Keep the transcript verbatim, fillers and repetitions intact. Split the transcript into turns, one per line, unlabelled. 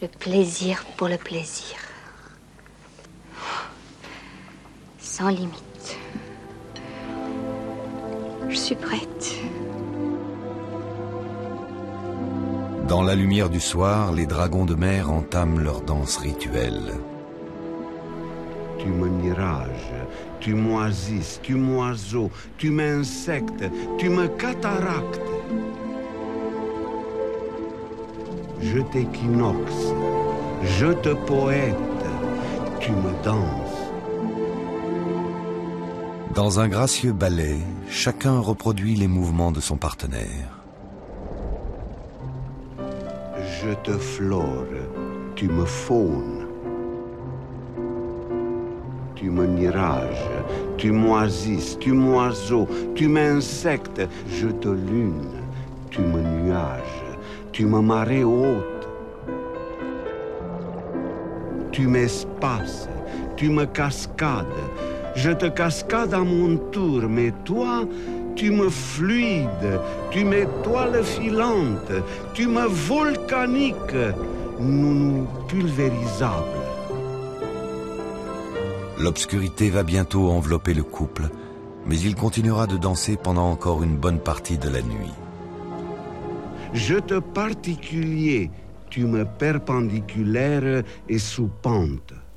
Le plaisir pour le plaisir. Sans limite. Je suis prête.
Dans la lumière du soir, les dragons de mer entament leur danse rituelle.
Tu me mirages, tu m'oasis, tu m'oiseaux, tu m'insectes, tu me cataractes. Je t'équinoxe, je te poète, tu me danses.
Dans un gracieux ballet, chacun reproduit les mouvements de son partenaire.
Je te flore, tu me faunes. Tu me mirages, tu m'oasis, tu m'oiseaux, tu m'insectes, je te lune, tu me nuages, tu me marées haute. Tu m'espaces, tu me cascades, je te cascade à mon tour, mais toi, tu me fluides, tu m'étoiles filantes, tu me volcaniques, nous nous pulvérisables.
L'obscurité va bientôt envelopper le couple, mais il continuera de danser pendant encore une bonne partie de la nuit.
Je te particulier, tu me perpendiculaire et sous pente.